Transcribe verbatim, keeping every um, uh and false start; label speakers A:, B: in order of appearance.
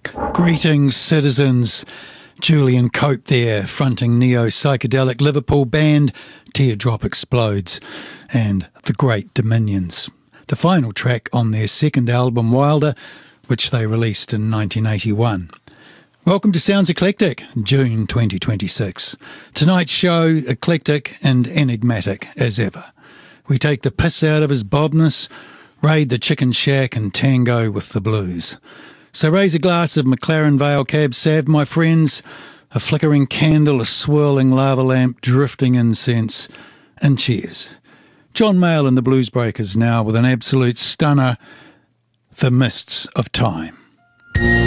A: Greetings, citizens. Julian Cope there, fronting neo-psychedelic Liverpool band Teardrop Explodes and The Great Dominions, the final track on their second album Wilder, which they released in nineteen eighty-one. Welcome to Sounds Eclectic, June twenty twenty-six. Tonight's show, eclectic and enigmatic as ever. We take the piss out of his bobness, raid the chicken shack and tango with the blues. So raise a glass of McLaren Vale Cab Sav, my friends, a flickering candle, a swirling lava lamp, drifting incense, and cheers. John Mayall and the Blues Breakers now with an absolute stunner, The Mists of Time.